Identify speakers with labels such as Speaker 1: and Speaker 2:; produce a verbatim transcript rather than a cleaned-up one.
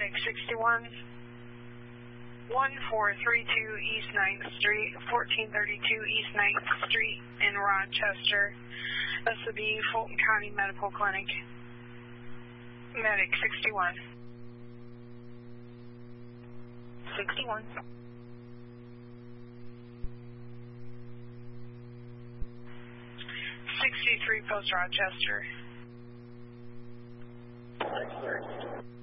Speaker 1: Medic sixty-one, one four three two East ninth Street, fourteen thirty-two East ninth Street in Rochester. This would be Fulton County Medical Clinic. Medic sixty-one.
Speaker 2: sixty-one.
Speaker 1: sixty-three Post Rochester.
Speaker 2: six thirty.